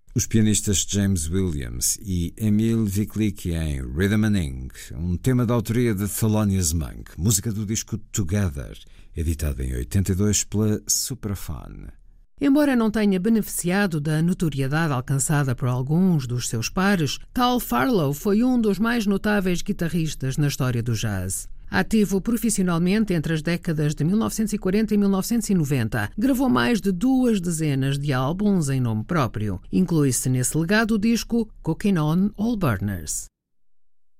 Os pianistas James Williams e Emil Viklicki em Rhythm and Ink, um tema da autoria de Thelonious Monk, música do disco Together, editado em 82 pela Supraphone. Embora não tenha beneficiado da notoriedade alcançada por alguns dos seus pares, Tal Farlow foi um dos mais notáveis guitarristas na história do jazz. Ativo profissionalmente entre as décadas de 1940 e 1990, gravou mais de 2 dezenas de álbuns em nome próprio. Inclui-se nesse legado o disco Cooking on All Burners.